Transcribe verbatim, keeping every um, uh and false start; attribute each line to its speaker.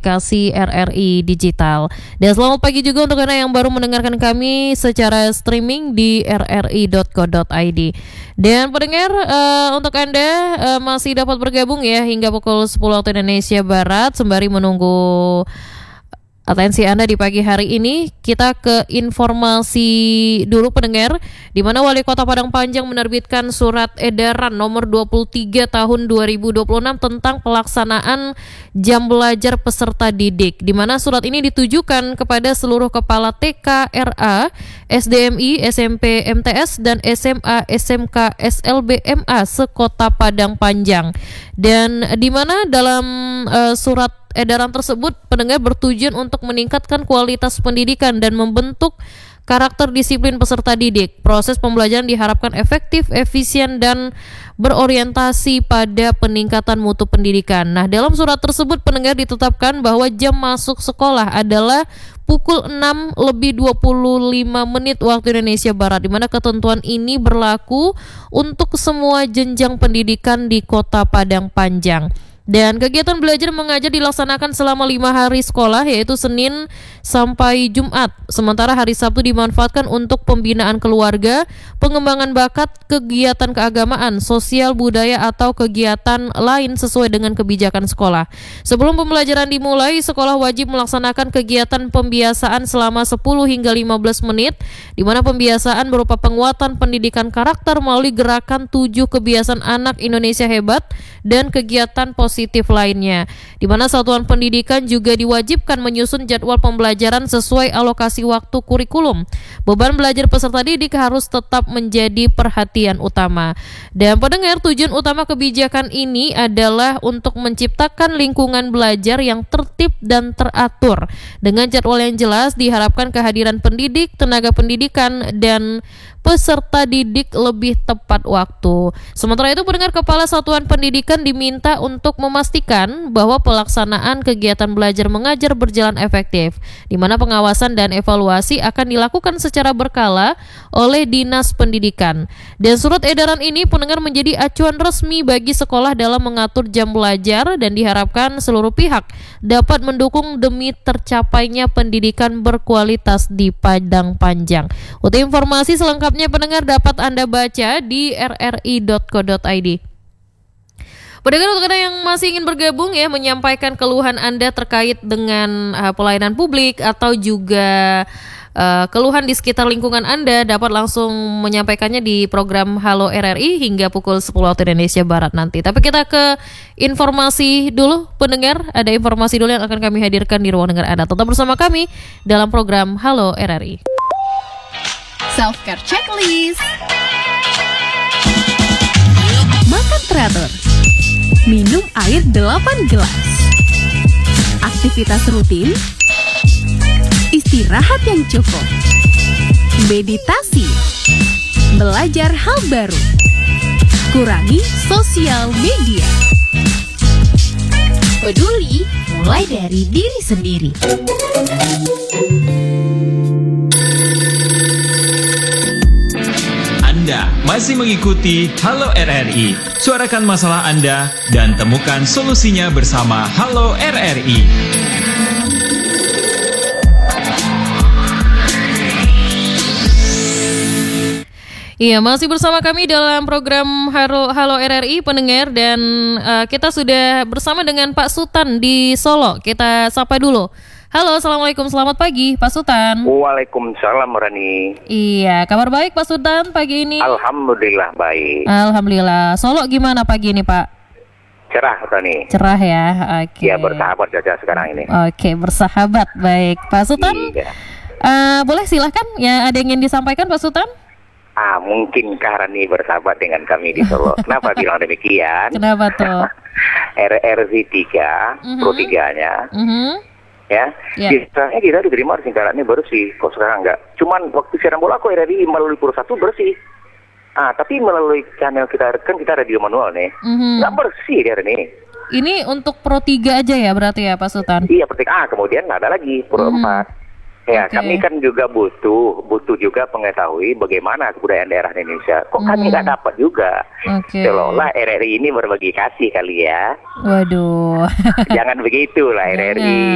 Speaker 1: aplikasi R R I Digital. Dan selamat pagi juga untuk Anda yang baru mendengarkan kami secara streaming di r r i dot co dot i d. Dan pendengar, uh, untuk Anda uh, masih dapat bergabung ya hingga pukul sepuluh waktu Indonesia Barat sembari menunggu atensi Anda di pagi hari ini. Kita ke informasi dulu pendengar, di mana Wali Kota Padang Panjang menerbitkan surat edaran nomor dua puluh tiga tahun dua ribu dua puluh enam tentang pelaksanaan jam belajar peserta didik, di mana surat ini ditujukan kepada seluruh kepala T K, R A, S D M I, S M P, M T S, dan S M A, S M K, S L B M A sekota Padang Panjang. Dan di mana dalam uh, surat edaran tersebut pendengar bertujuan untuk meningkatkan kualitas pendidikan dan membentuk karakter disiplin peserta didik. Proses pembelajaran diharapkan efektif, efisien, dan berorientasi pada peningkatan mutu pendidikan. Nah, dalam surat tersebut pendengar ditetapkan bahwa jam masuk sekolah adalah pukul enam lebih dua puluh lima menit waktu Indonesia Barat, di mana ketentuan ini berlaku untuk semua jenjang pendidikan di Kota Padang Panjang. Dan kegiatan belajar mengajar dilaksanakan selama lima hari sekolah, yaitu Senin sampai Jumat. Sementara hari Sabtu dimanfaatkan untuk pembinaan keluarga, pengembangan bakat, kegiatan keagamaan, sosial, budaya, atau kegiatan lain sesuai dengan kebijakan sekolah. Sebelum pembelajaran dimulai, sekolah wajib melaksanakan kegiatan pembiasaan selama sepuluh hingga lima belas menit, di mana pembiasaan berupa penguatan pendidikan karakter melalui gerakan tujuh kebiasaan anak Indonesia hebat dan kegiatan positif positif lainnya, di mana satuan pendidikan juga diwajibkan menyusun jadwal pembelajaran sesuai alokasi waktu kurikulum. Beban belajar peserta didik harus tetap menjadi perhatian utama. Dan pendengar, tujuan utama kebijakan ini adalah untuk menciptakan lingkungan belajar yang tertib dan teratur. Dengan jadwal yang jelas, diharapkan kehadiran pendidik, tenaga pendidikan, dan peserta didik lebih tepat waktu. Sementara itu, pendengar, Kepala Satuan Pendidikan diminta untuk memastikan bahwa pelaksanaan kegiatan belajar mengajar berjalan efektif, di mana pengawasan dan evaluasi akan dilakukan secara berkala oleh Dinas Pendidikan. Dan surat edaran ini pendengar menjadi acuan resmi bagi sekolah dalam mengatur jam belajar, dan diharapkan seluruh pihak dapat mendukung demi tercapainya pendidikan berkualitas di Padang Panjang. Untuk informasi selengkapnya pendengar dapat Anda baca di r r i dot co dot i d. Pendengar, untuk Anda yang masih ingin bergabung ya, menyampaikan keluhan Anda terkait dengan uh, pelayanan publik atau juga uh, keluhan di sekitar lingkungan Anda, dapat langsung menyampaikannya di program Halo R R I hingga pukul sepuluh waktu Indonesia Barat nanti. Tapi kita ke informasi dulu pendengar, ada informasi dulu yang akan kami hadirkan di ruang dengar Anda. Tetap bersama kami dalam program Halo R R I.
Speaker 2: Self-care checklist. Makan teratur. Minum air delapan gelas. Aktivitas rutin. Istirahat yang cukup. Meditasi. Belajar hal baru. Kurangi sosial media. Peduli mulai dari diri sendiri.
Speaker 3: Anda masih mengikuti Halo R R I. Suarakan masalah Anda dan temukan solusinya bersama Halo R R I.
Speaker 1: Iya, masih bersama kami dalam program Halo, Halo R R I pendengar, dan uh, kita sudah bersama dengan Pak Sutan di Solo. Kita sapa dulu. Halo, assalamualaikum, selamat pagi Pak Sutan.
Speaker 4: Waalaikumsalam Rani.
Speaker 1: Iya, kabar baik Pak Sutan pagi ini?
Speaker 4: Alhamdulillah baik.
Speaker 1: Alhamdulillah. Solo gimana pagi ini Pak?
Speaker 4: Cerah Rani.
Speaker 1: Cerah ya, oke.
Speaker 4: Iya, bersahabat saja sekarang ini.
Speaker 1: Oke, bersahabat, baik Pak Sutan.
Speaker 4: Iya.
Speaker 1: Uh, boleh silahkan ya, ada yang ingin disampaikan Pak Sutan?
Speaker 4: Ah, mungkinkah Rani bersahabat dengan kami di Solo? Kenapa bilang demikian?
Speaker 1: Kenapa tuh?
Speaker 4: R R Z tiga,
Speaker 1: Mm-hmm.
Speaker 4: Pro tiga-nya.
Speaker 1: Mm-hmm.
Speaker 4: Ya,
Speaker 1: yeah.
Speaker 4: biasanya kita diterima singkatannya bersih, kok sekarang enggak. Cuman waktu siaran bola kok R R I melalui Pro satu bersih. Ah, tapi melalui channel kita kan kita radio manual nih,
Speaker 1: mm-hmm.
Speaker 4: nggak bersih dia ini.
Speaker 1: Ini untuk Pro tiga aja ya berarti ya Pak Sultan?
Speaker 4: Iya, penting. Ah, kemudian ada lagi Pro
Speaker 1: mm-hmm.
Speaker 4: empat. Ya,
Speaker 1: okay.
Speaker 4: Kami kan juga butuh, butuh juga mengetahui bagaimana kebudayaan daerah Indonesia. Kok
Speaker 1: hmm.
Speaker 4: kami nggak dapat juga?
Speaker 1: Okay.
Speaker 4: Seolah R R I ini berbagi kasih kali ya.
Speaker 1: Waduh.
Speaker 4: Jangan begitu lah R R I.